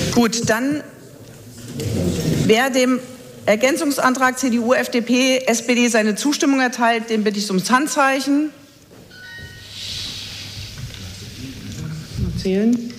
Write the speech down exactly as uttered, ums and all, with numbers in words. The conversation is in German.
Gut, dann wer dem Ergänzungsantrag C D U, F D P, S P D seine Zustimmung erteilt, den bitte ich ums Handzeichen. Mal zählen.